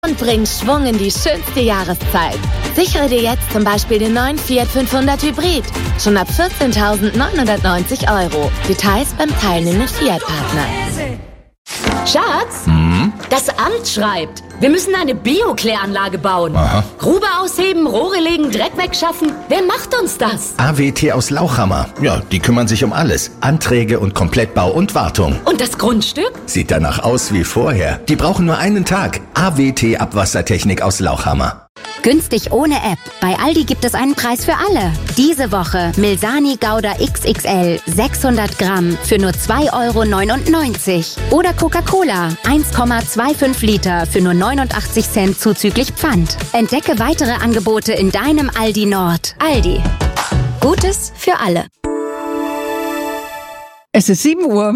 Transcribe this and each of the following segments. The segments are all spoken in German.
und bring Schwung in die schönste Jahreszeit. Sichere dir jetzt zum Beispiel den neuen Fiat 500 Hybrid. Schon ab 14.990 €. Details beim teilnehmenden Fiat-Partner. Schatz, das Amt schreibt, wir müssen eine Bio-Kläranlage bauen. Aha. Grube ausheben, Rohre legen, Dreck wegschaffen. Wer macht uns das? AWT aus Lauchhammer. Ja, die kümmern sich um alles. Anträge und Komplettbau und Wartung. Und das Grundstück? Sieht danach aus wie vorher. Die brauchen nur einen Tag. AWT Abwassertechnik aus Lauchhammer. Günstig ohne App. Bei Aldi gibt es einen Preis für alle. Diese Woche Milsani Gouda XXL 600 Gramm für nur 2,99 €. Oder Coca-Cola 1,25 Liter für nur 89 Cent zuzüglich Pfand. Entdecke weitere Angebote in deinem Aldi Nord. Aldi. Gutes für alle. Es ist 7 Uhr.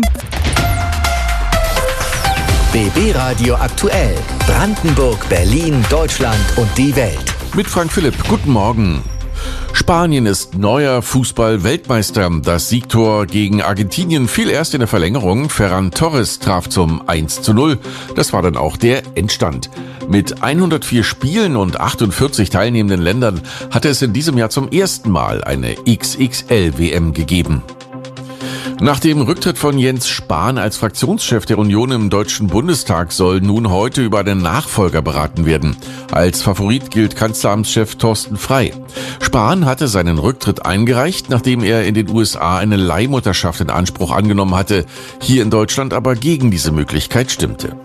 BB Radio aktuell. Brandenburg, Berlin, Deutschland und die Welt. Mit Frank Philipp, guten Morgen. Spanien ist neuer Fußball-Weltmeister. Das Siegtor gegen Argentinien fiel erst in der Verlängerung. Ferran Torres traf zum 1:0. Das war dann auch der Endstand. Mit 104 Spielen und 48 teilnehmenden Ländern hatte es in diesem Jahr zum ersten Mal eine XXL-WM gegeben. Nach dem Rücktritt von Jens Spahn als Fraktionschef der Union im Deutschen Bundestag soll nun heute über einen Nachfolger beraten werden. Als Favorit gilt Kanzleramtschef Thorsten Frey. Spahn hatte seinen Rücktritt eingereicht, nachdem er in den USA eine Leihmutterschaft in Anspruch angenommen hatte, hier in Deutschland aber gegen diese Möglichkeit stimmte.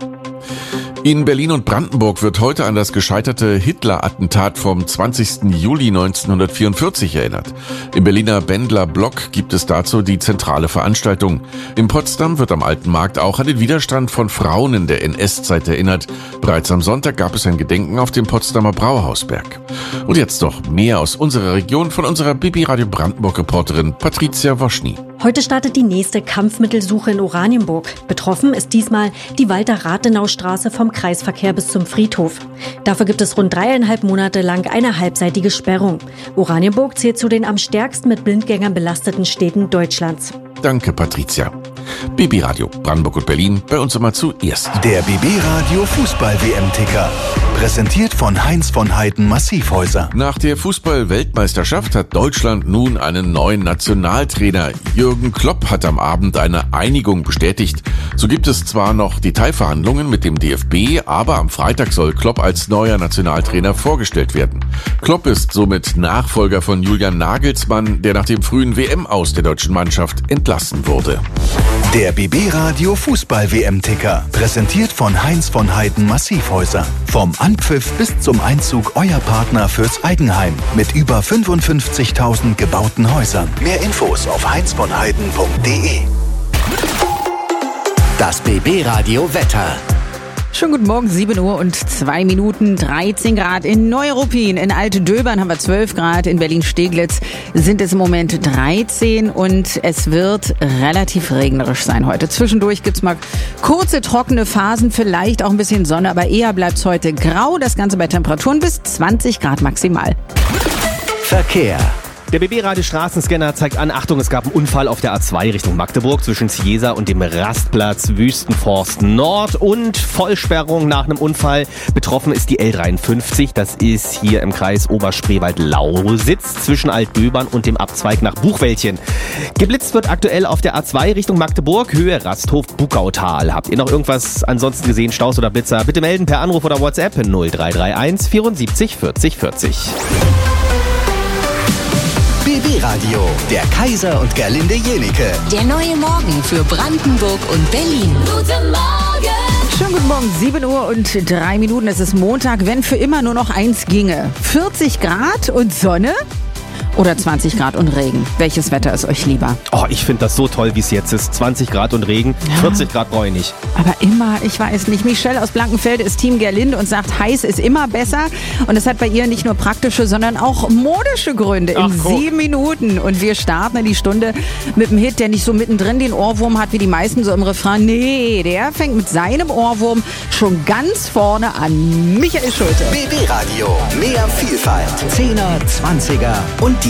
In Berlin und Brandenburg wird heute an das gescheiterte Hitler-Attentat vom 20. Juli 1944 erinnert. Im Berliner Bendler Block gibt es dazu die zentrale Veranstaltung. In Potsdam wird am Alten Markt auch an den Widerstand von Frauen in der NS-Zeit erinnert. Bereits am Sonntag gab es ein Gedenken auf dem Potsdamer Brauhausberg. Und jetzt noch mehr aus unserer Region von unserer BB Radio Brandenburg-Reporterin Patricia Woschny. Heute startet die nächste Kampfmittelsuche in Oranienburg. Betroffen ist diesmal die Walter-Rathenau-Straße vom Kreisverkehr bis zum Friedhof. Dafür gibt es rund 3,5 Monate lang eine halbseitige Sperrung. Oranienburg zählt zu den am stärksten mit Blindgängern belasteten Städten Deutschlands. Danke, Patricia. BB Radio Brandenburg und Berlin, bei uns immer zuerst. Der BB Radio Fußball-WM-Ticker. Präsentiert von Heinz von Heiden Massivhäuser. Nach der Fußball-Weltmeisterschaft hat Deutschland nun einen neuen Nationaltrainer. Jürgen Klopp hat am Abend eine Einigung bestätigt. So gibt es zwar noch Detailverhandlungen mit dem DFB, aber am Freitag soll Klopp als neuer Nationaltrainer vorgestellt werden. Klopp ist somit Nachfolger von Julian Nagelsmann, der nach dem frühen WM-Aus der deutschen Mannschaft entlassen wurde. Der BB Radio Fußball-WM-Ticker. Präsentiert von Heinz von Heiden Massivhäuser. Vom Anpfiff bis zum Einzug euer Partner fürs Eigenheim. Mit über 55.000 gebauten Häusern. Mehr Infos auf heinzvonheiden.de. Das BB Radio Wetter. Schönen guten Morgen, 7 Uhr und 2 Minuten, 13 Grad. In Neuruppin, in Altdöbern haben wir 12 Grad, in Berlin-Steglitz sind es im Moment 13 und es wird relativ regnerisch sein heute. Zwischendurch gibt's mal kurze, trockene Phasen, vielleicht auch ein bisschen Sonne, aber eher bleibt's heute grau. Das Ganze bei Temperaturen bis 20 Grad maximal. Verkehr. Der BB-Radio Straßenscanner zeigt an, Achtung, es gab einen Unfall auf der A2 Richtung Magdeburg zwischen Ciesa und dem Rastplatz Wüstenforst Nord und Vollsperrung nach einem Unfall. Betroffen ist die L53, das ist hier im Kreis Oberspreewald-Lausitz zwischen Altdöbern und dem Abzweig nach Buchwäldchen. Geblitzt wird aktuell auf der A2 Richtung Magdeburg, Höhe Rasthof-Bukautal. Habt ihr noch irgendwas ansonsten gesehen, Staus oder Blitzer? Bitte melden per Anruf oder WhatsApp 0331 74 40 40. BB Radio, der Kaiser und Gerlinde Jenike. Der neue Morgen für Brandenburg und Berlin. Guten Morgen! Schönen guten Morgen, 7 Uhr und 3 Minuten. Es ist Montag, wenn für immer nur noch eins ginge. 40 Grad und Sonne? Oder 20 Grad und Regen? Welches Wetter ist euch lieber? Oh, ich finde das so toll, wie es jetzt ist. 20 Grad und Regen, Ja. 40 Grad brauche ich nicht. Aber immer, ich weiß nicht. Michelle aus Blankenfelde ist Team Gerlinde und sagt, heiß ist immer besser. Und es hat bei ihr nicht nur praktische, sondern auch modische Gründe. Ach, in guck. 7 Minuten. Und wir starten in die Stunde mit einem Hit, der nicht so mittendrin den Ohrwurm hat wie die meisten so im Refrain. Nee, der fängt mit seinem Ohrwurm schon ganz vorne an. Michael Schulte. BB Radio, mehr Vielfalt. 10er, 20er und die